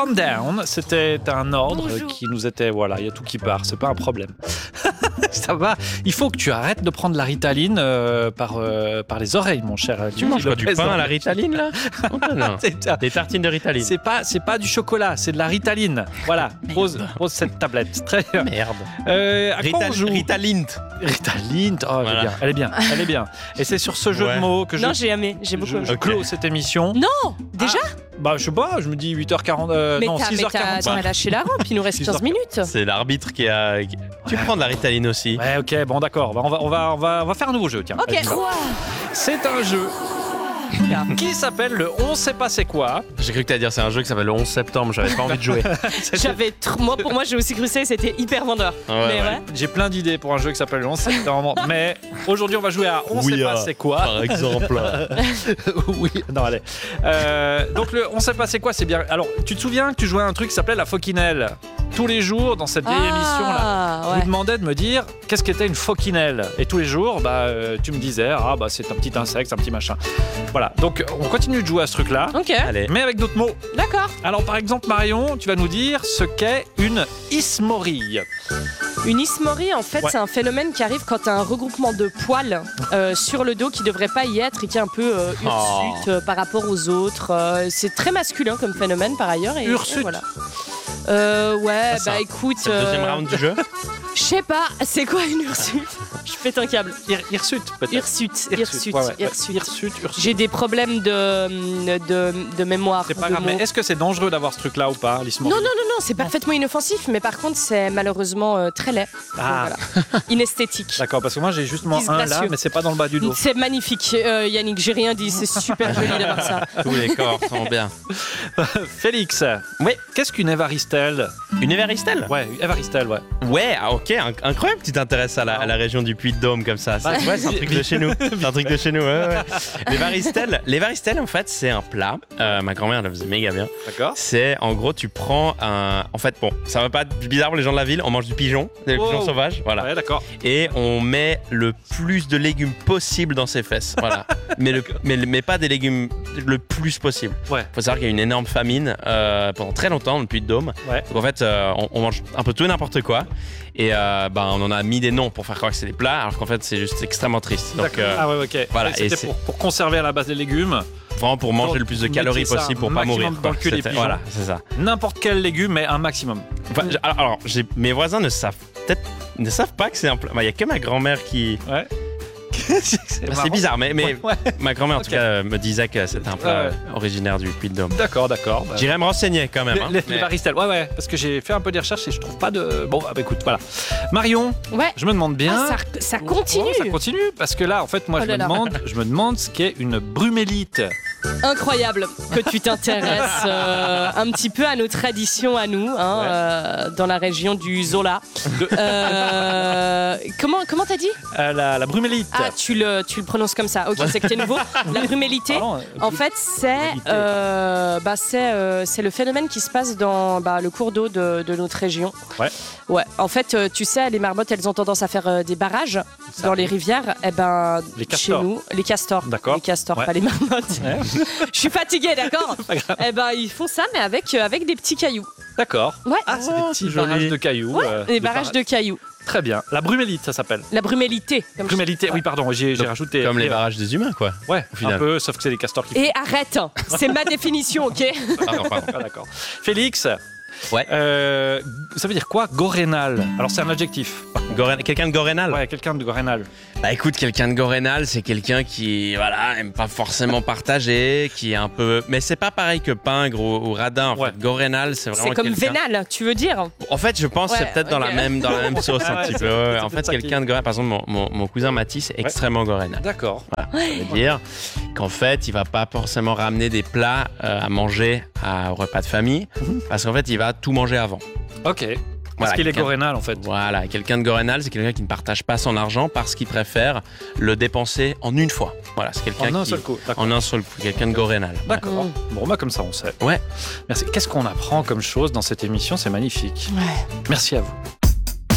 Calm Down, c'était un ordre Bonjour. qui nous était... Voilà, il y a tout qui part, c'est pas un problème. Ça va, il faut que tu arrêtes de prendre la Ritaline par les oreilles, mon cher. Tu manges quoi, du pain à la Ritaline, là? Non. C'est- Des tartines de Ritaline. C'est pas du chocolat, c'est de la Ritaline. Voilà, pose cette tablette. Très bien. Merde. À quoi on joue Ritalint. Ritaline, oh, Voilà. elle est bien. Et c'est sur ce jeu Ouais. de mots que Non, j'ai aimé, j'ai beaucoup aimé. je clôt cette émission. Non, déjà. Bah, je sais pas, je me dis 8h40, Mais non, t'as 6h45. lâché la rampe, il nous reste 15 minutes. C'est l'arbitre qui a. Tu prends de la Ritaline aussi. Ouais, ok, bon, d'accord. On va faire un nouveau jeu, tiens. Ok. Vas-y. C'est un jeu qui s'appelle le On sait pas c'est quoi. J'ai cru que t'allais dire c'est un jeu qui s'appelle le 11 septembre, j'avais pas envie de jouer. Pour moi, j'ai aussi cru ça, c'était hyper vendeur. Mais ouais. J'ai plein d'idées pour un jeu qui s'appelle le 11 septembre, mais aujourd'hui on va jouer à On sait pas c'est quoi. Par exemple. Oui, non, allez. Donc le On sait pas c'est quoi, c'est bien. Alors, tu te souviens que tu jouais à un truc qui s'appelait la Foquinelle. Tous les jours, dans cette vieille émission là, je ouais. vous demandais de me dire qu'est-ce qu'était une foquinelle. Et tous les jours, tu me disais, c'est un petit insecte, un petit machin. Voilà, donc on continue de jouer à ce truc-là, Ok, Allez. mais avec d'autres mots. d'accord. Alors par exemple, Marion, tu vas nous dire ce qu'est une ismorille. Une ismorie, en fait, Ouais. c'est un phénomène qui arrive quand t'as un regroupement de poils sur le dos qui devrait pas y être et qui est un peu hirsute par rapport aux autres. C'est très masculin comme phénomène par ailleurs. Et Hirsute. voilà. Ouais, Ça, bah écoute. C'est le deuxième round du jeu. Je sais pas, c'est quoi une hirsute? Je pète un câble. Hirsute, peut-être. Hirsute. Ouais. Hirsute. J'ai des problèmes de mémoire. C'est pas de grave, mais mots. est-ce que c'est dangereux d'avoir ce truc-là ou pas, l'ismorille? Non, c'est parfaitement inoffensif, mais par contre, c'est malheureusement très laid. Donc, Ah. voilà. Inesthétique. D'accord, parce que moi j'ai justement un là, Disgracieux. mais c'est pas dans le bas du dos. C'est magnifique, Yannick, j'ai rien dit, c'est super joli d'avoir ça. Tous les corps sont bien. Félix, qu'est-ce qu'une évaristelle? Une Évaristelle? Ouais, évaristelle, ouais. Ouais, ok, incroyable que tu t'intéresses à la région du Puy-de-Dôme comme ça. C'est un truc de chez nous. C'est un truc de chez nous, ouais. Les varistelles, en fait, c'est un plat. Ma grand-mère le faisait méga bien. D'accord. C'est, en gros, tu prends un... En fait, bon, ça va pas être bizarre pour les gens de la ville, on mange du pigeon, des Oh. pigeons sauvages, voilà. Ouais, d'accord. Et on met le plus de légumes possible dans ses fesses, voilà. mais pas des légumes le plus possible. Ouais. Faut savoir qu'il y a une énorme famine pendant très longtemps dans le Puy-de-Dôme. Ouais. Donc en fait, on mange un peu tout et n'importe quoi. Et on en a mis des noms pour faire croire que c'est des plats, alors qu'en fait, c'est juste extrêmement triste. Donc D'accord. Ah ouais, ok. voilà, Et et c'était c'est- pour conserver à la base des légumes, vraiment pour manger le plus de calories Mettez ça possible pour un pas maximum mourir. dans le cul des C'était- pigeons. Voilà, c'est ça. n'importe quel légume, mais un maximum. Enfin, mes voisins ne savent pas que c'est un plat. Il y a que ma grand-mère qui. Ouais. C'est bizarre, mais Ouais. ma grand-mère en tout Ok. cas me disait que c'était un plat Ouais. originaire du Puy-de-Dôme. D'accord. Bah, J'irai me renseigner quand même. les hein, mais- varistelles, ouais, parce que j'ai fait un peu des recherches et je trouve pas de. Bon, écoute, voilà. Marion, Ouais, je me demande bien. ça continue. Oh, ça continue, parce que là, en fait, moi, Oh là là. je me demande ce qu'est une brumélite. Incroyable que tu t'intéresses un petit peu à nos traditions à nous, dans la région du Zola. Comment t'as dit? La brumélite. Ah, tu le prononces comme ça. Ok, c'est que t'es nouveau. La brumélité. Pardon, En fait, c'est le phénomène qui se passe dans le cours d'eau de notre région. Ouais. Ouais. En fait, tu sais, les marmottes, elles ont tendance à faire des barrages Ça dans les rivières. Eh ben, Les chez castors. nous, les castors. D'accord. Les castors, Ouais. pas les marmottes. Ouais. Je suis fatiguée, d'accord. Pas grave. Eh ben, ils font ça, mais avec des petits cailloux. D'accord. Ouais. Ah, c'est des petits joli. barrages de cailloux. Ouais, des barrages de cailloux. Très bien. La brumélite, ça s'appelle. La brumélité. Comme Brumélité, oui, pardon, j'ai Donc, rajouté. Comme les barrages des humains, quoi. Ouais, au final. un peu, sauf que c'est les castors qui Et arrête, c'est ma définition, ok? Pardon. Ah, d'accord. Félix, Ouais. ça veut dire quoi, gorénal? Alors, c'est un adjectif. Quelqu'un de gorénal. Ouais, quelqu'un de gorénal. Bah écoute, quelqu'un de gorénal, c'est quelqu'un qui, aime pas forcément partager, qui est un peu... Mais c'est pas pareil que pingre ou radin, en Ouais. fait. Gorénal, c'est vraiment C'est comme quelqu'un... vénal, tu veux dire? En fait, je pense que c'est Ouais, peut-être dans la ok. même sauce Ah un ouais, petit c'est peu. Ouais, peut-être en fait, ça qui- quelqu'un de gorénal, par exemple, mon cousin Mathis est extrêmement gorénal. D'accord. Voilà. Ça veut dire qu'en fait, il va pas forcément ramener des plats à manger au repas de famille, parce qu'en fait, il va tout manger avant. Ok. Parce Voilà, qu'il est quelqu'un- gorénal, en fait. Voilà, quelqu'un de gorénal, c'est quelqu'un qui ne partage pas son argent parce qu'il préfère le dépenser en une fois. Voilà, c'est quelqu'un En un qui... seul coup. D'accord. En un seul coup, quelqu'un de gorénal. D'accord. Bon, bah, comme ça, on sait. Ouais. Merci. Qu'est-ce qu'on apprend comme chose dans cette émission? C'est magnifique. Ouais. Merci à vous.